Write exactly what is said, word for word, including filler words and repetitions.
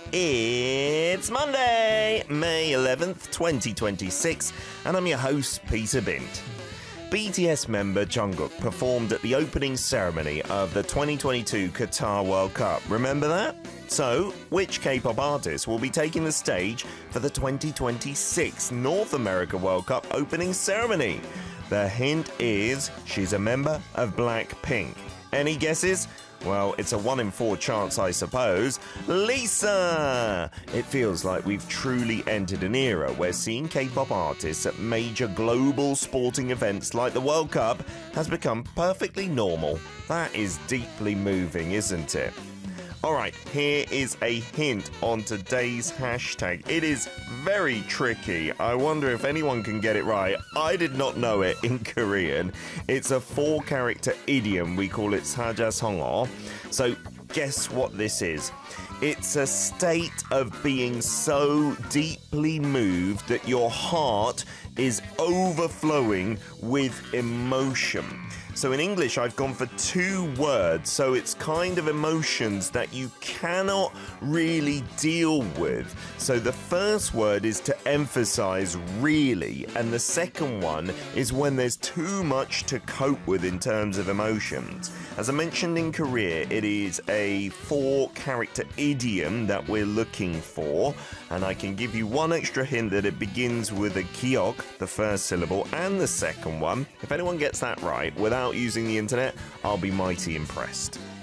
It's Monday, May eleventh, twenty twenty-six, and I'm your host, Peter Bint. B T S member Jungkook performed at the opening ceremony of the twenty twenty-two Qatar World Cup. Remember that? So, which K-pop artist will be taking the stage for the twenty twenty-six North America World Cup opening ceremony? The hint is she's a member of Blackpink. Any guesses? Well, it's a one in four chance, I suppose. Lisa! It feels like we've truly entered an era where seeing K-pop artists at major global sporting events like the World Cup has become perfectly normal. That is deeply moving, isn't it? Alright, here is a hint on today's hashtag. It is very tricky. I wonder if anyone can get it right. I did not know it in Korean. It's a four-character idiom. We call it 사자성어. So guess what this is? It's a state of being so deeply moved that your heart is overflowing with emotion. So in English, I've gone for two words, so it's kind of emotions that you cannot really deal with. So the first word is to emphasize really, and the second one is when there's too much to cope with in terms of emotions. As I mentioned in Korea, it is a four-character idiom that we're looking for, and I can give you one extra hint that it begins with a 기억, the first syllable, and the second one. If anyone gets that right, without using the internet, I'll be mighty impressed.